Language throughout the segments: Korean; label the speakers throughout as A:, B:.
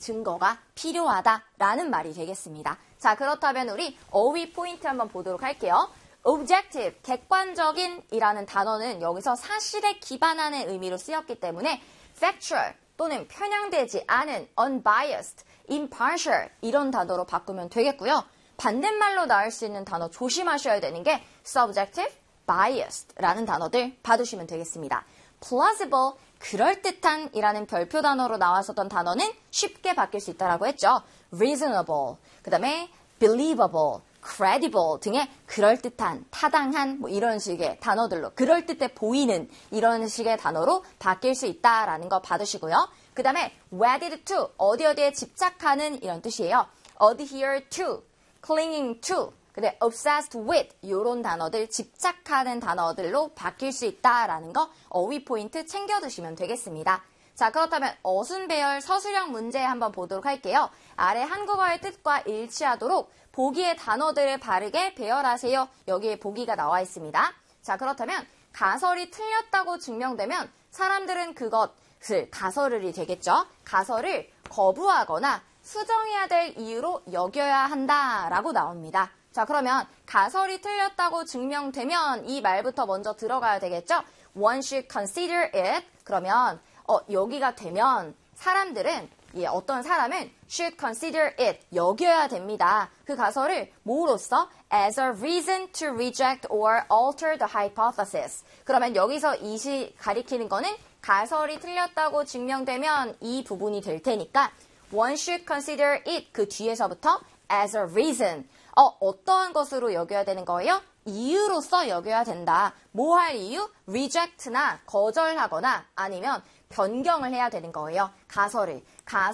A: 증거가 필요하다라는 말이 되겠습니다. 자, 그렇다면 우리 어휘 포인트 한번 보도록 할게요. objective, 객관적인 이라는 단어는 여기서 사실에 기반하는 의미로 쓰였기 때문에 factual 또는 편향되지 않은 unbiased, impartial 이런 단어로 바꾸면 되겠고요. 반대말로 나올 수 있는 단어 조심하셔야 되는 게 subjective, biased라는 단어들 봐두시면 되겠습니다. plausible, 그럴듯한 이라는 별표 단어로 나왔었던 단어는 쉽게 바뀔 수 있다고 했죠. reasonable, 그 다음에 believable, credible 등의 그럴듯한, 타당한 뭐 이런 식의 단어들로 그럴듯해 보이는 이런 식의 단어로 바뀔 수 있다라는 거 봐두시고요. 그 다음에 wedded to, 어디에 집착하는 이런 뜻이에요. adhere to, clinging to, 근데 obsessed with 이런 단어들 집착하는 단어들로 바뀔 수 있다라는 거 어휘 포인트 챙겨두시면 되겠습니다. 자, 그렇다면 어순배열 서술형 문제 한번 보도록 할게요. 아래 한국어의 뜻과 일치하도록 보기의 단어들을 바르게 배열하세요. 여기에 보기가 나와 있습니다. 자, 그렇다면 가설이 틀렸다고 증명되면 사람들은 그것을 가설이 되겠죠. 가설을 거부하거나 수정해야 될 이유로 여겨야 한다라고 나옵니다. 자, 그러면 가설이 틀렸다고 증명되면 이 말부터 먼저 들어가야 되겠죠? One should consider it. 그러면 여기가 되면 사람들은 어떤 사람은 should consider it. 여겨야 됩니다. 그 가설을 뭐로써? As a reason to reject or alter the hypothesis. 그러면 여기서 이시 가리키는 거는 가설이 틀렸다고 증명되면 이 부분이 될 테니까 One should consider it. 그 뒤에서부터 as a reason. 어떠한 것으로 여겨야 되는 거예요? 이유로서 여겨야 된다. 뭐 할 이유? reject나 거절하거나 아니면 변경을 해야 되는 거예요. 가설을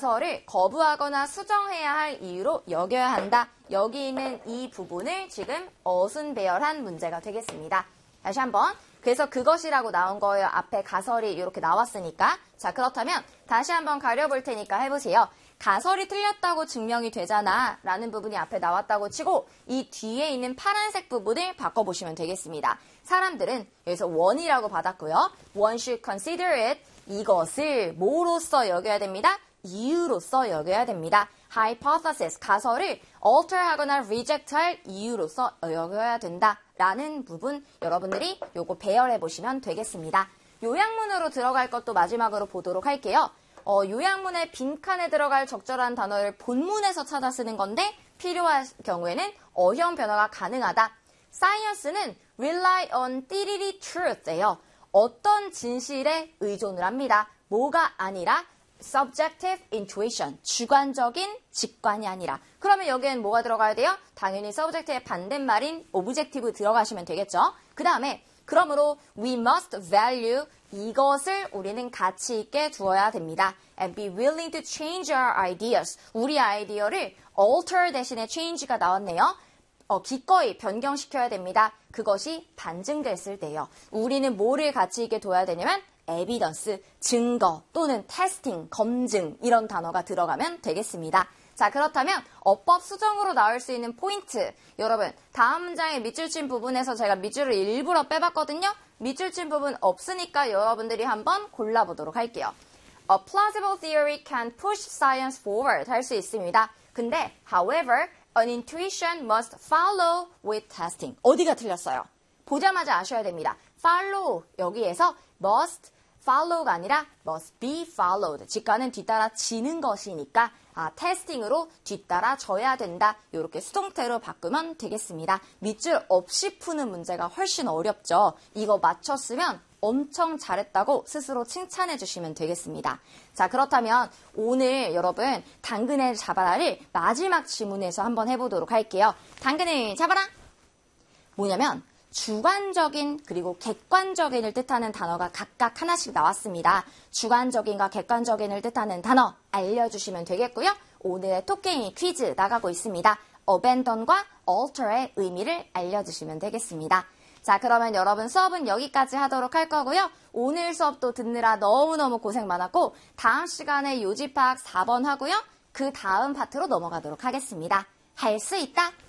A: 거부하거나 수정해야 할 이유로 여겨야 한다. 여기 있는 이 부분을 지금 어순 배열한 문제가 되겠습니다. 다시 한번. 그래서 그것이라고 나온 거예요. 앞에 가설이 이렇게 나왔으니까. 자, 그렇다면 다시 한번 가려볼 테니까 해보세요. 가설이 틀렸다고 증명이 되잖아 라는 부분이 앞에 나왔다고 치고 이 뒤에 있는 파란색 부분을 바꿔보시면 되겠습니다. 사람들은 여기서 one이라고 받았고요. One should consider it. 이것을 뭐로써 여겨야 됩니다? 이유로서 여겨야 됩니다. hypothesis, 가설을 alter하거나 reject할 이유로서 여겨야 된다라는 부분 여러분들이 요거 배열해 보시면 되겠습니다. 요약문으로 들어갈 것도 마지막으로 보도록 할게요. 요약문의 빈칸에 들어갈 적절한 단어를 본문에서 찾아 쓰는 건데 필요할 경우에는 어형 변화가 가능하다. 사이언스는 rely on 띠리리 truth예요. 어떤 진실에 의존을 합니다. 뭐가 아니라 subjective intuition, 주관적인 직관이 아니라. 그러면 여기엔 뭐가 들어가야 돼요? 당연히 subject의 반대말인 objective 들어가시면 되겠죠. 그 다음에 그러므로 we must value, 이것을 우리는 가치 있게 두어야 됩니다. And be willing to change our ideas. 우리 아이디어를 alter 대신에 change가 나왔네요. 기꺼이 변경시켜야 됩니다. 그것이 반증됐을 때요. 우리는 뭐를 가치 있게 둬야 되냐면 evidence, 증거 또는 testing, 검증 이런 단어가 들어가면 되겠습니다. 자, 그렇다면 어법 수정으로 나올 수 있는 포인트. 여러분, 다음 문장의 밑줄 친 부분에서 제가 밑줄을 일부러 빼봤거든요. 밑줄 친 부분 없으니까 여러분들이 한번 골라보도록 할게요. A plausible theory can push science forward 할 수 있습니다. 근데, however, an intuition must follow with testing. 어디가 틀렸어요? 보자마자 아셔야 됩니다. follow, 여기에서 must follow가 아니라 must be followed. 직관은 뒤따라지는 것이니까 테스팅으로 뒤따라져야 된다. 이렇게 수동태로 바꾸면 되겠습니다. 밑줄 없이 푸는 문제가 훨씬 어렵죠. 이거 맞췄으면 엄청 잘했다고 스스로 칭찬해 주시면 되겠습니다. 자, 그렇다면 오늘 여러분 당근을 잡아라를 마지막 지문에서 한번 해보도록 할게요. 당근을 잡아라! 뭐냐면 주관적인 그리고 객관적인을 뜻하는 단어가 각각 하나씩 나왔습니다. 주관적인과 객관적인을 뜻하는 단어 알려주시면 되겠고요. 오늘의 토끼 퀴즈 나가고 있습니다. abandon과 alter의 의미를 알려주시면 되겠습니다. 자, 그러면 여러분 수업은 여기까지 하도록 할 거고요. 오늘 수업도 듣느라 너무너무 고생 많았고 다음 시간에 요지파악 4번 하고요. 그 다음 파트로 넘어가도록 하겠습니다. 할 수 있다.